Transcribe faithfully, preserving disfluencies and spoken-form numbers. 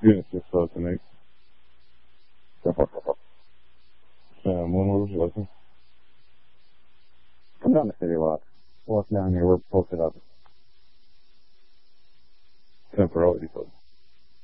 Yes, yes, so tonight. So far, so far. Um, when was you listening? Come down the city a lot. Walk down here, we're posted up.